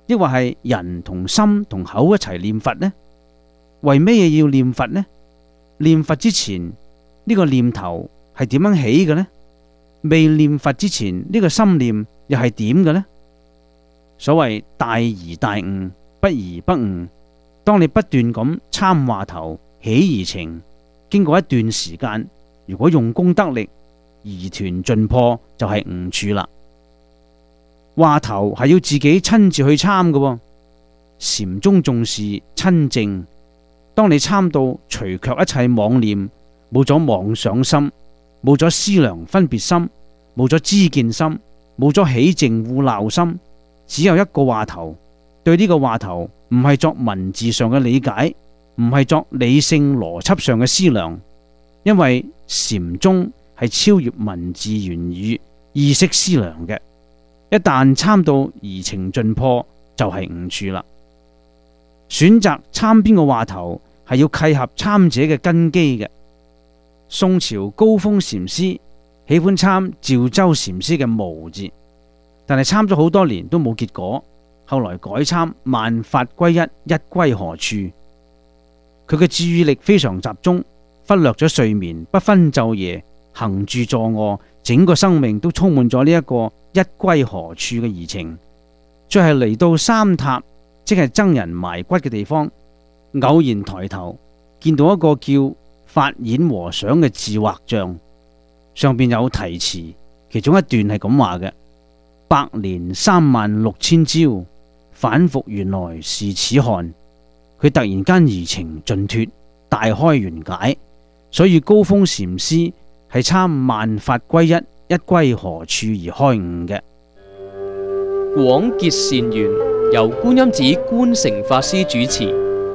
抑或係人同心同口一齊念佛呢？為咩嘢要念佛呢？念佛之前呢個念頭係點樣起嘅呢？未念佛之前呢個心念又係點嘅呢？所謂大而大悟，不而不悟。當你不斷咁參話頭，起而情，經過一段時間，如果用功得力，疑團盡破，就係悟處啦。話頭係要自己親自去參嘅，禪宗重視親證。當你參到除卻一切妄念，冇咗妄想心，冇咗思量分別心，冇咗知見心，冇咗起淨護鬧心，只有一個話頭。對呢個話頭唔係作文字上嘅理解，唔係作理性邏輯上嘅思量，因為禪宗係超越文字言語意識思量嘅。一旦參到疑情盡破，就係悟處啦。選擇參邊個話頭係要契合參者嘅根基嘅。宋朝高峰禪師喜歡參趙州禪師嘅無字，但係參咗好多年都冇結果，後來改參萬法歸一，一歸何處。佢嘅注意力非常集中，忽略咗睡眠，不分晝夜，行住坐臥，整個生命都充滿咗呢一個一歸何處嘅疑情。再係嚟到三塔，即係僧人埋骨嘅地方，偶然抬頭見到一個叫法演和尚嘅自畫像，上邊有題詞，其中一段係咁話嘅：百年36000朝，反復原來是此漢。佢突然間疑情盡脫，大開圓解，所以高峰禪師係參萬法歸一，一歸何處而開悟嘅。 廣結善緣，由觀音寺觀誠法師主持。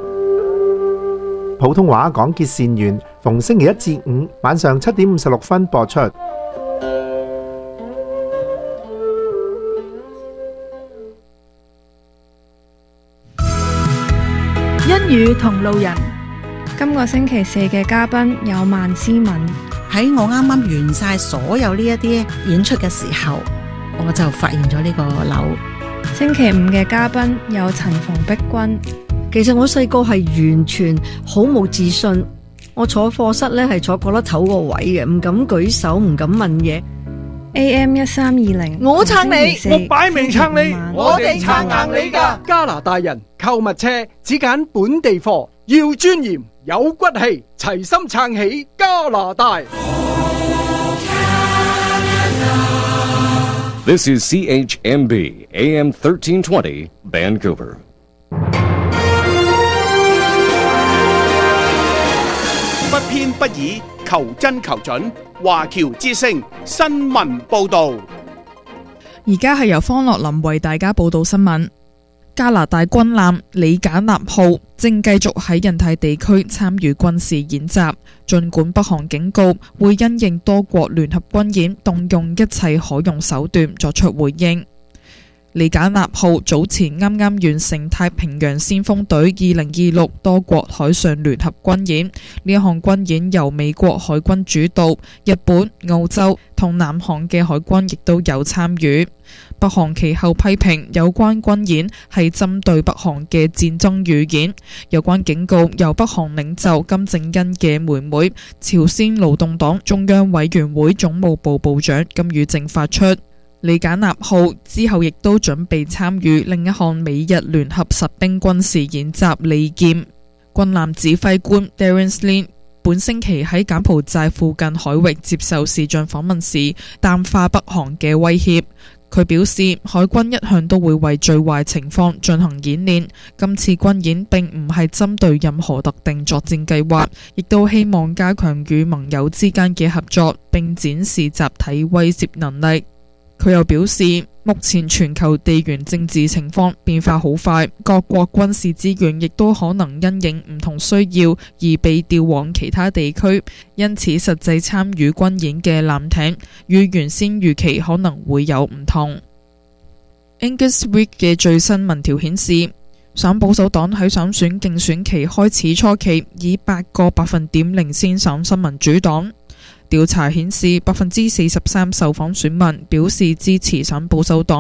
普通話廣結善緣，逢星期一至五晚上7點56分播出。 一語同路人，今個星期四嘅嘉賓有萬思敏。 喺我啱啱完晒所有呢一啲演出嘅時候，我就發現咗呢個樓。 星期五嘅嘉賓有陳馮碧君。 其實我細個係完全好冇自信，我坐課室咧係坐角落頭個位嘅，唔敢舉手，唔敢問嘢。 AM1320， 我撐你， 我擺明撐你， 我哋撐硬你㗎。 加拿大人購物車只揀本地貨，要尊嚴有骨氣，齊心撐起加拿大。 This is CHMB AM 1320 Vancouver。 不偏不倚，求真求準。華僑之聲新聞報道。 而家係由方樂林為大家報道新聞。加拿大軍艦里賈納號正繼續喺印太地區參與軍事演習，盡管北韓警告會因應多國聯合軍演，動用一切可用手段作出回應。里賈納號早前啱啱完成太平洋先鋒隊2026多國海上聯合軍演，呢一項軍演由美國海軍主導，日本、澳洲同南韓嘅海軍亦都有參與。北韓其後批評有關軍演係針對北韓嘅戰爭預演，有關警告由北韓領袖金正恩嘅妹妹、朝鮮勞動黨中央委員會總務部部長金與正發出。里賈納號之後亦都準備參與另一項美日聯合實兵軍事演習利劍。軍艦指揮官 Darren Slin 本星期喺柬埔寨附近海域接受視像訪問時，淡化北韓嘅威脅。佢表示，海軍一向都會為最壞情況進行演練，今次軍演並唔係針對任何特定作戰計劃，亦都希望加強與盟友之間嘅合作，並展示集體威懾能力。佢又表示，目前全球地緣政治情況變化好快，各國軍事資源亦都可能因應唔同需要而被調往其他地區，因此實際參與軍演嘅艦艇與原先預期可能會有唔同。Angus Reid 嘅最新民調顯示，省保守黨喺省選競選期開始初期以8個百分點領先省新民主黨。調查顯示，43%受訪選民表示支持省保守黨。